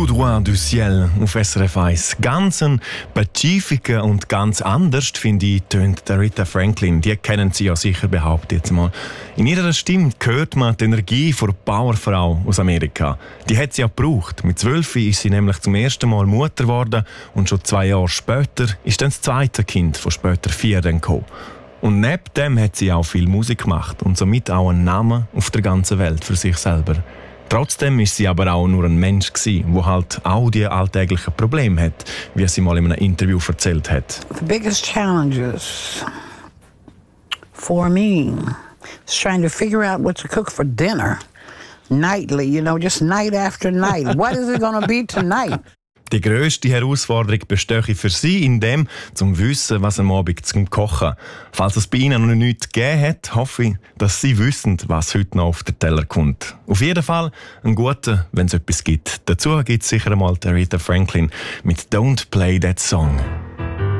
Tout droit du ciel auf SRF 1. Ganz ein pazifischer und ganz anders, finde ich, tönt Aretha Franklin. Die kennen Sie ja sicher, behaupte ich jetzt mal. In ihrer Stimme hört man die Energie von der Powerfrau aus Amerika. Die hat sie ja gebraucht. Mit 12 ist sie nämlich zum ersten Mal Mutter geworden und schon 2 Jahre später ist dann das zweite Kind von später 4 dann gekommen. Und neben dem hat sie auch viel Musik gemacht und somit auch einen Namen auf der ganzen Welt für sich selber. Trotzdem ist sie aber auch nur ein Mensch gsi, der halt auch die alltäglichen Probleme hat, wie sie mal in einem Interview erzählt hat. The biggest challenges for me is trying to figure out what to cook for dinner nightly, just night after night. What is it going to be tonight? Die grösste Herausforderung bestehe für sie in dem, zum Wissen, was am Abend zum Kochen. Falls es bei ihnen noch nichts gegeben hat, hoffe ich, dass sie wissen, was heute noch auf den Teller kommt. Auf jeden Fall ein guter, wenn es etwas gibt. Dazu gibt es sicher einmal Aretha Franklin mit «Don't Play That Song».